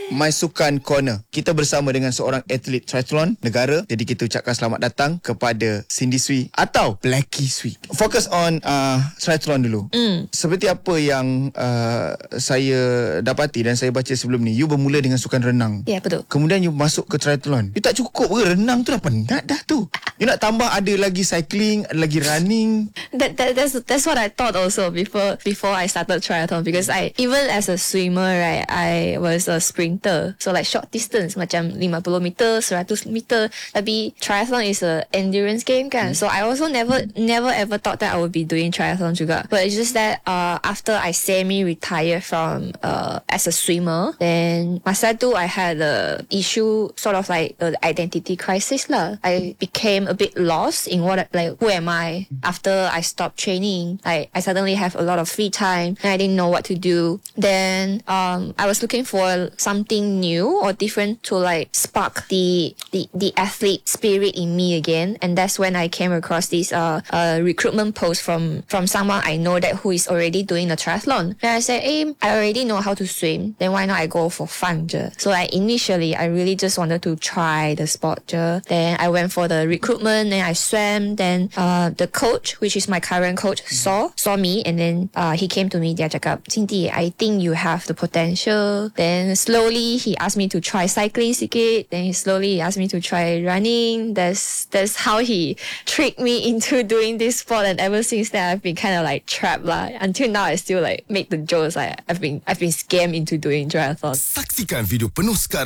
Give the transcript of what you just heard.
My Sukan Corner. Kita bersama dengan seorang atlet triathlon negara. Jadi kita ucapkan selamat datang kepada Cindy Sui atau Blackie Sui. Fokus on triathlon dulu. Seperti apa yang saya dapati dan saya baca sebelum ni, you bermula dengan sukan renang. Ya, betul. Kemudian you masuk ke triathlon. You tak cukup ke renang tu dah penat dah tu. You nak tambah ada lagi cycling, ada lagi running. That's what I thought also before I started triathlon, because I, even as a swimmer, right, I was a sprinter, so like short distance macam 50 meter, 100 meter. Tapi triathlon is a endurance game kan, so I also never ever thought that I would be doing triathlon juga. But it's just that after I semi-retired from as a swimmer, then masa tu I had a issue, sort of like an identity crisis lah. I became a bit lost in who am I after I stopped training. I suddenly have a lot of free time and I didn't know what to do. Then I was looking for something new or different to like spark the athlete spirit in me again, and that's when I came across this recruitment post from someone I know that who is already doing the triathlon. And I said, hey, I already know how to swim, then why not I go for fun je. So initially I really just wanted to try the sport je. Then I went for the recruitment, then I swam. Then the coach, which is my current coach, saw me, and then he came to me. Dia cakap, Cindy, I think you have the potential. Then slowly he asked me to try cycling sikit. Then he asked me to try running. That's how he tricked me into doing this sport. And ever since then, I've been kind of like trapped lah. Until now, I still like make the jokes like I've been scammed into doing triathlon. Saksikan video penuh sekarang